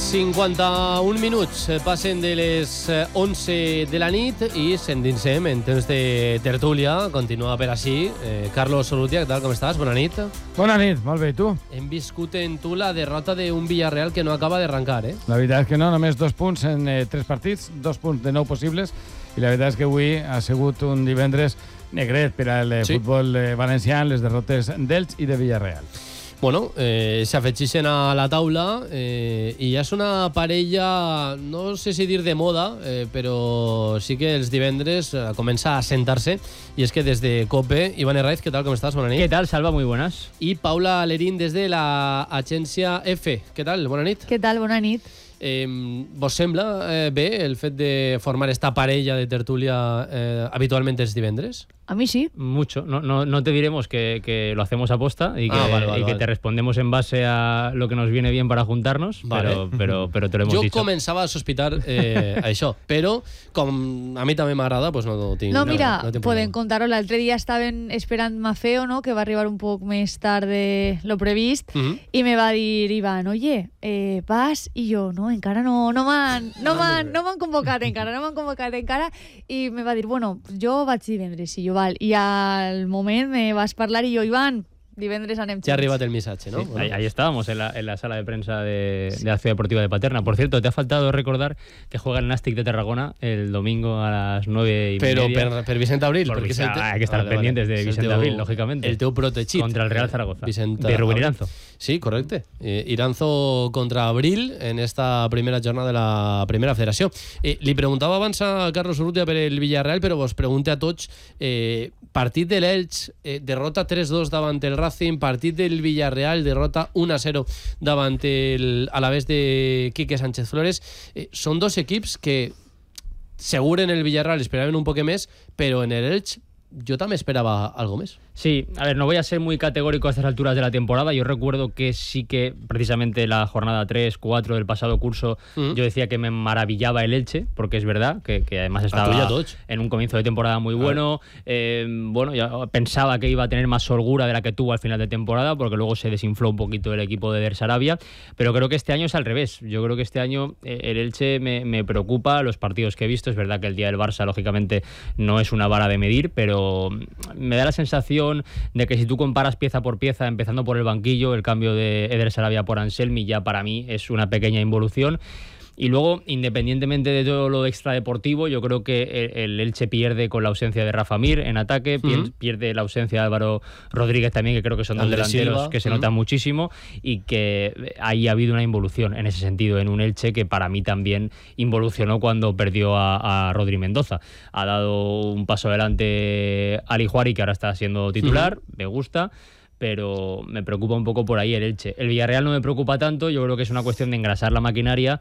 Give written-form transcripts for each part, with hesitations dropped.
51 minuts passen de les 11 de la nit i s'endinsem en temps de tertúlia. Continua per així. Carlos Urrutia, què tal, com estàs? Bona nit. Bona nit, molt bé, i tu? Hem viscut en tu la derrota d'un Villarreal que no acaba d'arrencar, eh? La veritat és que no, només 2 punts en 3 partits, 2 punts de 9 possibles, i la veritat és que avui ha sigut un divendres negret per al futbol valencià en les derrotes d'Elx i de Villarreal. Bueno, s'afegeixen a la taula i ja és una parella, no sé si dir de moda, però sí que els divendres comença a sentar-se, i és que des de COPE, Iván Herraiz, què tal, com estàs? Bona nit. ¿Qué tal, Salva? Muy buenas. I Paula Lerín des de l'agència F. Què tal? Bona nit. Què tal? Bona nit. Vos sembla bé el fet de formar esta parella de tertúlia habitualment els divendres? A mí sí. Mucho. No te diremos que lo hacemos a posta y que, vale. te respondemos en base a lo que nos viene bien para juntarnos, vale. pero te lo hemos dicho. Jo començava a sospitar això, però com a mi també m'agrada, doncs no tinc... No, mira, no podem contar-ho. L'altre dia estaven esperant Mafeo, no?, que va arribar un poc més tard de lo previst, i me va dir Iván, oye, vas? I jo, no, encara no m'han convocat encara, i me va dir, bueno, jo vaig divendres, i jo, val, i al moment me vas parlar i jo, Iván, divendres anem. Ja ha arribat el missatge, ¿no? Sí, bueno. Ahí estábamos en la sala de prensa de la Ciudad Deportiva de Paterna. Por cierto, te ha faltado recordar que juega el Nàstic de Tarragona el domingo a las 9:30. Pero per Vicent Abril. Porque hay que estar pendientes de Vicent Abril, lógicamente. El teu protegit. Contra el Real Zaragoza. De Rubén Iranzo. Sí, correcte. Iranzo contra Abril en esta primera jornada de la Primera Federació. Li preguntava abans a Carlos Urrutia per el Villarreal, però vos pregunte a tots, partit de l'Elx, derrota 3-2 davant el Racing, partit del Villarreal, derrota 1-0 davant el Alavés de Quique Sánchez Flores. Són dos equips que segur en el Villarreal esperaven un poc més, però en el Elx yo también esperaba algo más. Sí, a ver, no voy a ser muy categórico a estas alturas de la temporada. Yo recuerdo que sí que precisamente la jornada 3-4 del pasado curso yo decía que me maravillaba el Elche, porque es verdad que además estaba en un comienzo de temporada muy bueno. Bueno, yo pensaba que iba a tener más holgura de la que tuvo al final de temporada, porque luego se desinfló un poquito el equipo de Der Sarabia, pero creo que este año es al revés. Yo creo que este año el Elche me preocupa, los partidos que he visto. Es verdad que el día del Barça, lógicamente, no es una vara de medir, pero me da la sensación de que si tú comparas pieza por pieza, empezando por el banquillo, el cambio de Eder Sarabia por Anselmi ya para mí es una pequeña involución. Y luego, independientemente de todo lo extradeportivo, yo creo que el Elche pierde con la ausencia de Rafa Mir en ataque, pierde la ausencia de Álvaro Rodríguez también, que creo que son dos delanteros que se notan muchísimo, y que ahí ha habido una involución en ese sentido, en un Elche que para mí también involucionó cuando perdió a Rodri Mendoza. Ha dado un paso adelante Ali Juari, que ahora está siendo titular, me gusta, pero me preocupa un poco por ahí el Elche. El Villarreal no me preocupa tanto, yo creo que es una cuestión de engrasar la maquinaria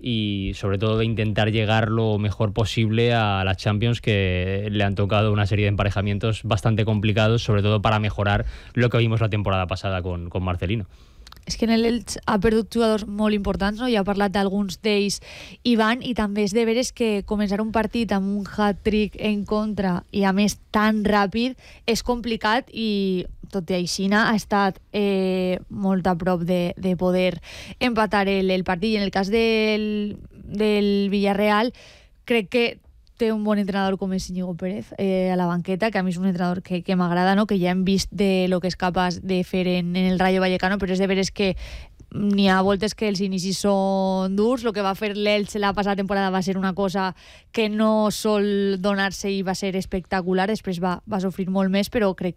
y sobre todo de intentar llegar lo mejor posible a las Champions, que le han tocado una serie de emparejamientos bastante complicados, sobre todo para mejorar lo que vimos la temporada pasada con Marcelino. És que en l'Elx ha perdut jugadors molt importants, no? Ja ha parlat d'alguns d'ells, Ivan, i també és de veres que començar un partit amb un hat-trick en contra i a més tan ràpid és complicat, i tot i així ha estat molt a prop de poder empatar el partit. I en el cas del Villarreal crec que té un bon entrenador com és Íñigo Pérez a la banqueta, que a mi és un entrenador que m'agrada, no? Que ja hem vist de lo que és capaç de fer en el Rayo Vallecano, però és de veres que n'hi ha voltes que els inicis són durs. El que va fer l'Elx la passada temporada va ser una cosa que no sol donar-se i va ser espectacular. Després va sofrir molt més, però crec